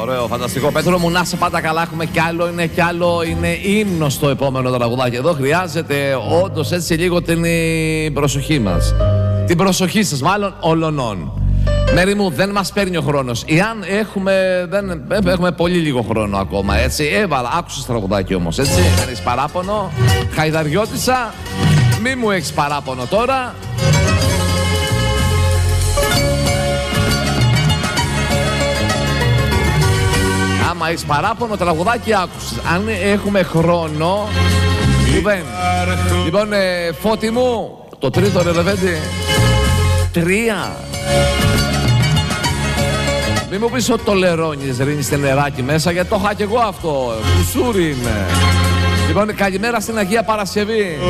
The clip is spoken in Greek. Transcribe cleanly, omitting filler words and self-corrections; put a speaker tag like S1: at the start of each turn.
S1: ωραίο, φανταστικό. Πέτρο μου, να σε πάντα καλά. Έχουμε κι άλλο, είναι ύμνο στο επόμενο τραγουδάκι. Εδώ χρειάζεται όντως έτσι λίγο την προσοχή μας. Την προσοχή σας, μάλλον ολονών. Μέρη μου, δεν μας παίρνει ο χρόνος. Εάν έχουμε πολύ λίγο χρόνο ακόμα, έτσι. Άκουσες τραγουδάκι όμως, έτσι. Δεν έχεις παράπονο. Χαϊδαριώτησα, μη μου έχεις παράπονο τώρα. Άμα έχεις παράπονο, τραγουδάκι άκουσες. Αν έχουμε χρόνο, δεν. Λοιπόν, Φώτη μου, το τρίτο ρε Λεβέντη. 3. Μη μου πεις ότι το λερώνεις, ρίνεις το νεράκι μέσα, γιατί το είχα κι εγώ αυτό. Κουσούρι είναι. Λοιπόν, καλημέρα στην Αγία Παρασκευή.